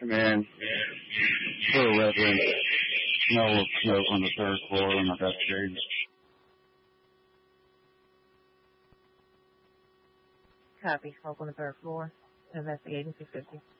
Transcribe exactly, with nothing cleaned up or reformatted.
Man, for a resident, no smoke on the third floor on the investigating. Copy. Smoke on the third floor. Investigating six fifty.